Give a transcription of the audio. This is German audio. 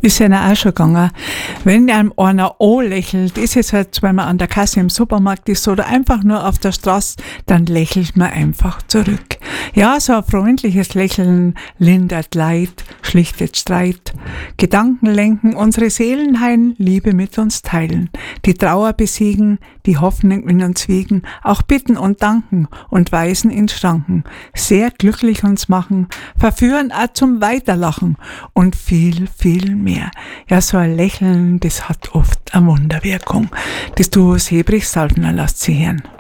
Ist ja auch schon gegangen. Wenn einem einer anlächelt, ist es halt, wenn man an der Kasse im Supermarkt ist oder einfach nur auf der Straße, dann lächelt man einfach zurück. Ja, so ein freundliches Lächeln lindert Leid, schlichtet Streit. Gedanken lenken, unsere Seelen heilen, Liebe mit uns teilen. Die Trauer besiegen, die Hoffnung in uns wiegen, auch bitten und danken und weisen in Schranken. Sehr glücklich uns machen, verführen auch zum Weiterlachen und viel, viel mehr. Ja, so ein Lächeln, das hat oft eine Wunderwirkung. Das Duo Sebrich Salbner lässt sie hören.